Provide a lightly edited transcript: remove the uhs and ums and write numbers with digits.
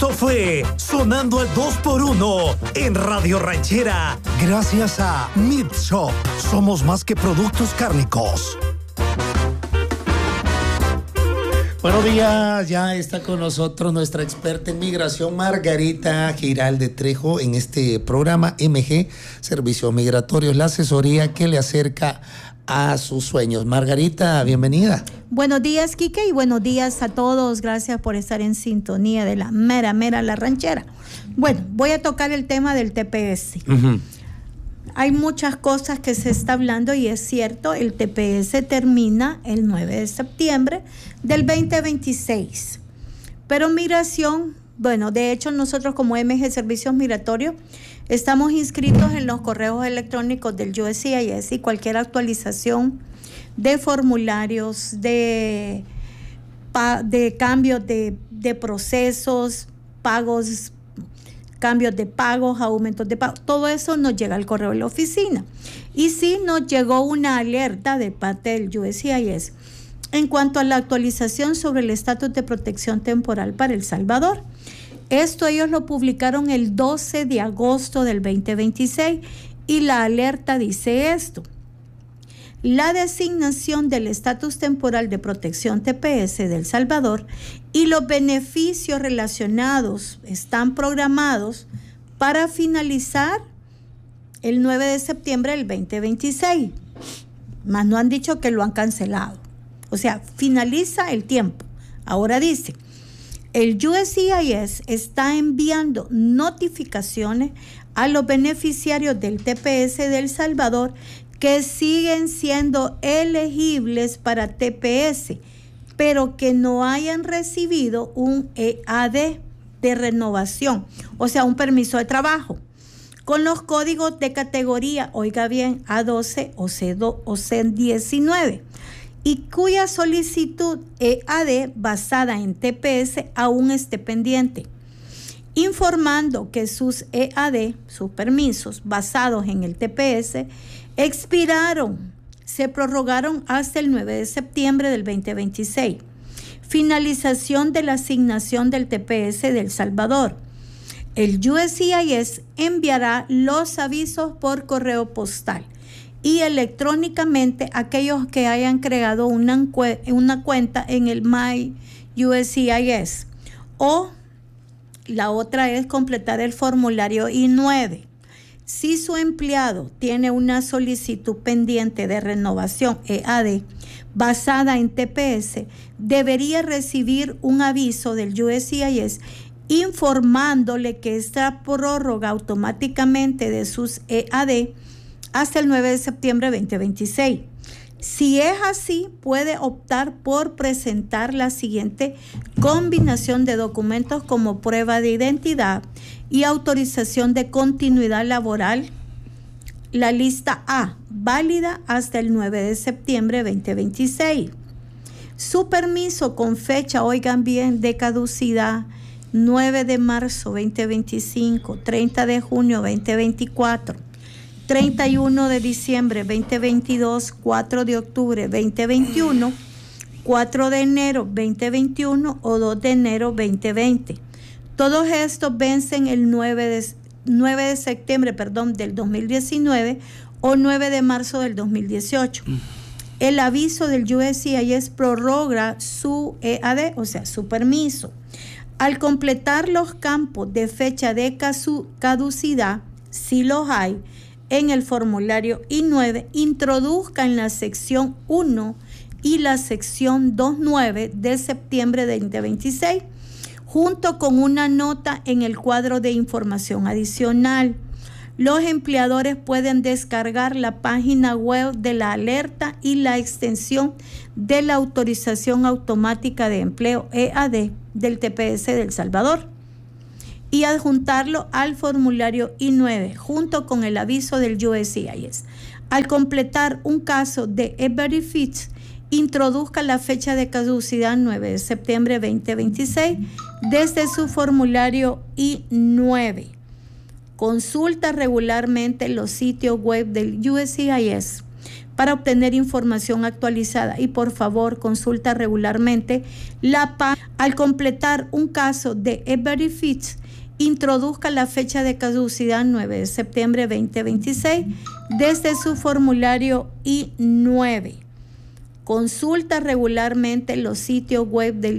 Esto fue Sonando al 2x1 en Radio Ranchera. Gracias a Meat Shop. Somos más que productos cárnicos. Buenos días, ya está con nosotros nuestra experta en migración, Margarita Giralde Trejo, en este programa MG, Servicios Migratorios, la asesoría que le acerca a sus sueños. Margarita, bienvenida. Buenos días, Quique, y buenos días a todos. Gracias por estar en sintonía de la mera La Ranchera. Bueno, voy a tocar el tema del TPS. Hay muchas cosas que se está hablando y es cierto, el TPS termina el 9 de septiembre del 2026. Pero migración, bueno, de hecho nosotros como MG Servicios Migratorios estamos inscritos en los correos electrónicos del USCIS y cualquier actualización de formularios, de cambios de procesos, pagos, cambios de pagos, aumentos de pagos, todo eso nos llega al correo de la oficina. Y sí nos llegó una alerta de parte del USCIS en cuanto a la actualización sobre el estatus de protección temporal para El Salvador. Esto ellos lo publicaron el 12 de agosto del 2026 y la alerta dice esto. La designación del estatus temporal de protección TPS de El Salvador y los beneficios relacionados están programados para finalizar el 9 de septiembre del 2026. Más no han dicho que lo han cancelado. O sea, finaliza el tiempo. Ahora dice, el USCIS está enviando notificaciones a los beneficiarios del TPS de El Salvador que siguen siendo elegibles para TPS, pero que no hayan recibido un EAD de renovación, o sea, un permiso de trabajo, con los códigos de categoría, oiga bien, A12 o C19, y cuya solicitud EAD basada en TPS aún esté pendiente, informando que sus EAD, sus permisos basados en el TPS, expiraron, se prorrogaron hasta el 9 de septiembre del 2026. Finalización de la asignación del TPS de El Salvador. El USCIS enviará los avisos por correo postal y electrónicamente a aquellos que hayan creado una cuenta en el My USCIS. O la otra es completar el formulario I-9. Si su empleado tiene una solicitud pendiente de renovación EAD basada en TPS, debería recibir un aviso del USCIS informándole que esta prórroga automáticamente de sus EAD hasta el 9 de septiembre de 2026. Si es así, puede optar por presentar la siguiente combinación de documentos como prueba de identidad y autorización de continuidad laboral. La lista A, válida hasta el 9 de septiembre de 2026. Su permiso con fecha, oigan bien, de caducidad 9 de marzo 2025, 30 de junio 2024, 31 de diciembre 2022, 4 de octubre 2021, 4 de enero 2021 o 2 de enero 2020. Todos estos vencen el 9 de septiembre del 2019 o 9 de marzo del 2018. El aviso del USCIS prorroga su EAD, o sea, su permiso. Al completar los campos de fecha de caducidad, si los hay, en el formulario I-9, introduzca en la sección 1 y la sección 2.9 de septiembre de 2026, junto con una nota en el cuadro de información adicional. Los empleadores pueden descargar la página web de la alerta y la extensión de la autorización automática de empleo EAD del TPS de El Salvador y adjuntarlo al formulario I-9 junto con el aviso del USCIS. Al completar un caso de E-Benefits, introduzca la fecha de caducidad 9 de septiembre 2026 desde su formulario I-9. Consulta regularmente los sitios web del USCIS para obtener información actualizada y por favor consulta regularmente la página. Al completar un caso de eBenefits, introduzca la fecha de caducidad 9 de septiembre 2026 desde su formulario I-9. Consulta regularmente los sitios web del